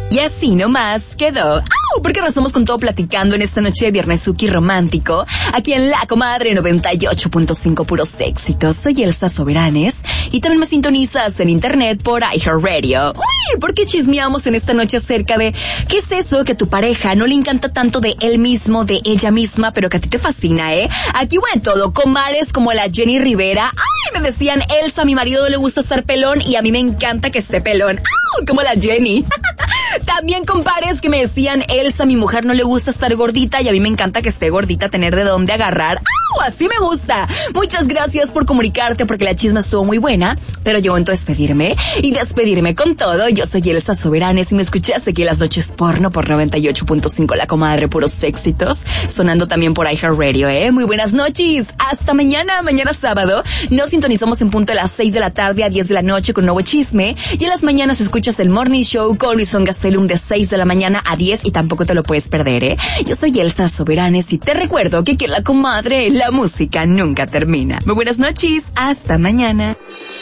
Y así nomás quedó. ¡Au! Porque nos estamos con todo platicando en esta noche de viernesuki romántico, aquí en La Comadre 98.5 puros éxitos. Soy Elsa Soberanes y también me sintonizas en internet por iHeartRadio. Uy, ¿por qué chismeamos en esta noche acerca de qué es eso que a tu pareja no le encanta tanto de él mismo, de ella misma, pero que a ti te fascina, eh? Aquí bueno todo, comares como la Jenny Rivera. ¡Ay! Me decían, Elsa, a mi marido no le gusta estar pelón y a mí me encanta que esté pelón. ¡Au! Como la Jenny. También compares que me decían, Elsa, a mi mujer no le gusta estar gordita y a mí me encanta que esté gordita, tener de dónde agarrar. ¡Au! Así me gusta. Muchas gracias por comunicarte porque la chisma estuvo muy buena, pero llegó entonces despedirme con todo. Yo soy Elsa Soberanes y me escuchaste aquí en Las Noches Porno por 98.5 La Comadre, puros éxitos, sonando también por iHeartRadio, Muy buenas noches. Hasta mañana sábado. Nos sintonizamos en punto de las 6 de la tarde a 10 de la noche con nuevo chisme y en las mañanas escuchas el Morning Show con Luisón Gastelum de 6 de la mañana a 10 y tampoco te lo puedes perder, Yo soy Elsa Soberanes y te recuerdo que aquí en La Comadre la música nunca termina. Muy buenas noches. Hasta mañana.